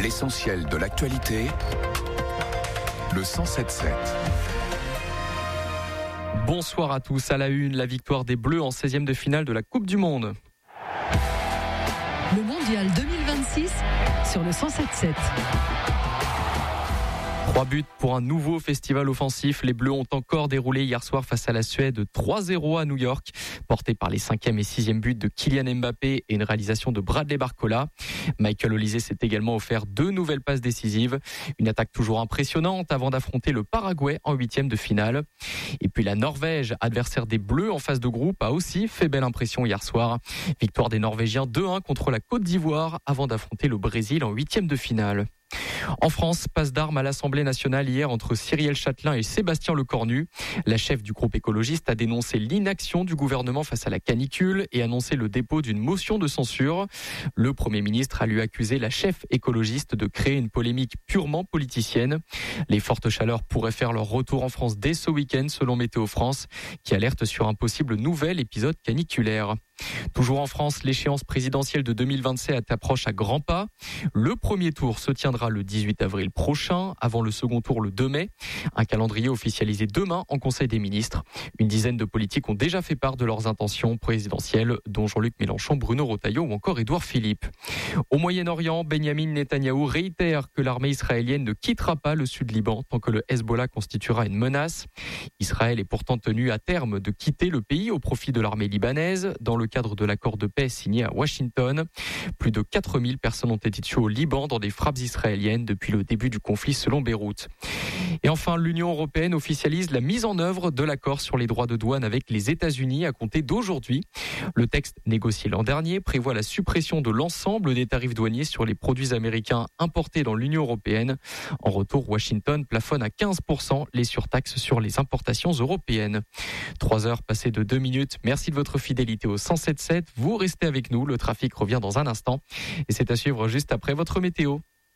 L'essentiel de l'actualité, le 107.7. Bonsoir à tous. À la une, la victoire des Bleus en 16e de finale de la Coupe du Monde. Le Mondial 2026 sur le 107.7. 3 buts pour un nouveau festival offensif. Les Bleus ont encore déroulé hier soir face à la Suède 3-0 à New York, porté par les 5e et 6e buts de Kylian Mbappé et une réalisation de Bradley Barcola. Michael Olise s'est également offert 2 nouvelles passes décisives. Une attaque toujours impressionnante avant d'affronter le Paraguay en 8e de finale. Et puis la Norvège, adversaire des Bleus en phase de groupe, a aussi fait belle impression hier soir. Victoire des Norvégiens 2-1 contre la Côte d'Ivoire avant d'affronter le Brésil en 8e de finale. En France, passe d'armes à l'Assemblée nationale hier entre Cyrielle Châtelain et Sébastien Lecornu. La chef du groupe écologiste a dénoncé l'inaction du gouvernement face à la canicule et annoncé le dépôt d'une motion de censure. Le Premier ministre a lui accusé la chef écologiste de créer une polémique purement politicienne. Les fortes chaleurs pourraient faire leur retour en France dès ce week-end, selon Météo France, qui alerte sur un possible nouvel épisode caniculaire. Toujours en France, l'échéance présidentielle de 2027 approche à grands pas. Le premier tour se tiendra le 18 avril prochain, avant le second tour le 2 mai. Un calendrier officialisé demain en Conseil des ministres. Une dizaine de politiques ont déjà fait part de leurs intentions présidentielles, dont Jean-Luc Mélenchon, Bruno Retailleau ou encore Édouard Philippe. Au Moyen-Orient, Benyamin Netanyahou réitère que l'armée israélienne ne quittera pas le sud Liban tant que le Hezbollah constituera une menace. Israël est pourtant tenu à terme de quitter le pays au profit de l'armée libanaise, dans le cadre de l'accord de paix signé à Washington. Plus de 4000 personnes ont été tuées au Liban dans des frappes israéliennes depuis le début du conflit selon Beyrouth. Et enfin, l'Union européenne officialise la mise en œuvre de l'accord sur les droits de douane avec les États-Unis à compter d'aujourd'hui. Le texte négocié l'an dernier prévoit la suppression de l'ensemble des tarifs douaniers sur les produits américains importés dans l'Union européenne. En retour, Washington plafonne à 15% les surtaxes sur les importations européennes. 3 heures passées de 2 minutes. Merci de votre fidélité au 107.7. Vous restez avec nous. Le trafic revient dans un instant. Et c'est à suivre juste après votre météo.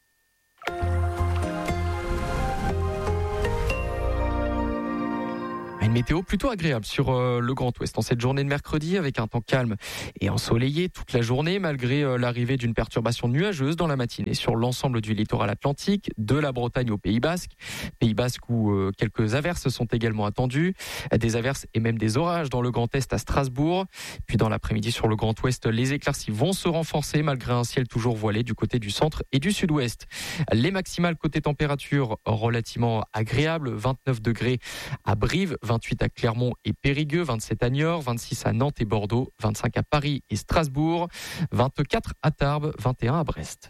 Une météo plutôt agréable sur le Grand Ouest en cette journée de mercredi, avec un temps calme et ensoleillé toute la journée, malgré l'arrivée d'une perturbation nuageuse dans la matinée sur l'ensemble du littoral atlantique, de la Bretagne au Pays Basque où quelques averses sont également attendues, des averses et même des orages dans le Grand Est à Strasbourg. Puis dans l'après-midi sur le Grand Ouest, les éclaircies vont se renforcer malgré un ciel toujours voilé du côté du centre et du sud-ouest. Les maximales côté température relativement agréables, 29 degrés à Brive, 28 à Clermont et Périgueux, 27 à Niort, 26 à Nantes et Bordeaux, 25 à Paris et Strasbourg, 24 à Tarbes, 21 à Brest.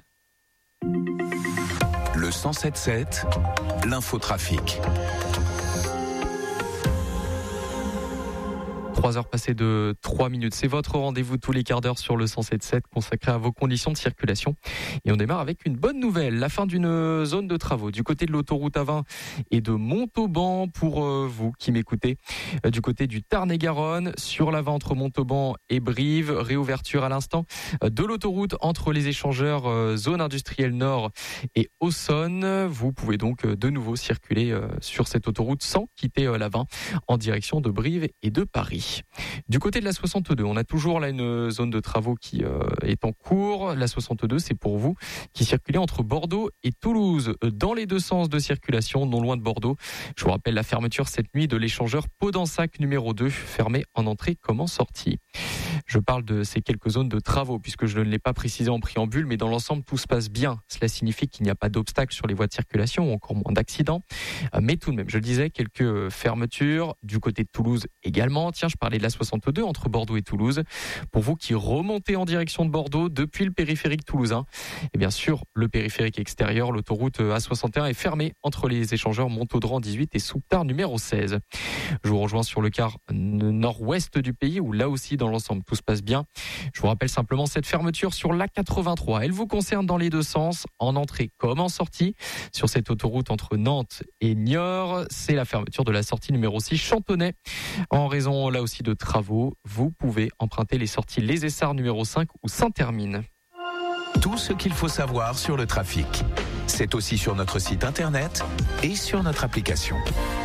Le 107.7, l'infotrafic. 3 heures passées de 3 minutes. C'est votre rendez-vous tous les quarts d'heure sur le 107.7 consacré à vos conditions de circulation. Et on démarre avec une bonne nouvelle. La fin d'une zone de travaux du côté de l'autoroute A20 et de Montauban pour vous qui m'écoutez. Du côté du Tarn-et-Garonne, sur l'A20 entre Montauban et Brive. Réouverture à l'instant de l'autoroute entre les échangeurs zone industrielle nord et Auxonne. Vous pouvez donc de nouveau circuler sur cette autoroute sans quitter l'A20 en direction de Brive et de Paris. Du côté de la 62, on a toujours là une zone de travaux qui est en cours. La 62, c'est pour vous qui circulez entre Bordeaux et Toulouse, dans les deux sens de circulation, non loin de Bordeaux. Je vous rappelle la fermeture cette nuit de l'échangeur Podensac numéro 2, fermé en entrée comme en sortie. Je parle de ces quelques zones de travaux, puisque je ne l'ai pas précisé en préambule, mais dans l'ensemble, tout se passe bien. Cela signifie qu'il n'y a pas d'obstacles sur les voies de circulation, ou encore moins d'accidents. Mais tout de même, je le disais, quelques fermetures du côté de Toulouse également. Tiens, je parlais de la 62 entre Bordeaux et Toulouse. Pour vous qui remontez en direction de Bordeaux depuis le périphérique toulousain, et bien sûr, le périphérique extérieur, l'autoroute A61 est fermée entre les échangeurs Montaudran 18 et Souptard numéro 16. Je vous rejoins sur le quart nord-ouest du pays, où là aussi, dans l'ensemble, tout se passe bien. Je vous rappelle simplement cette fermeture sur l'A83. Elle vous concerne dans les deux sens, en entrée comme en sortie. Sur cette autoroute entre Nantes et Niort, c'est la fermeture de la sortie numéro 6 Chantonnay. En raison là aussi de travaux, vous pouvez emprunter les sorties Les Essarts numéro 5 ou Saint-Hermine. Tout ce qu'il faut savoir sur le trafic, c'est aussi sur notre site internet et sur notre application.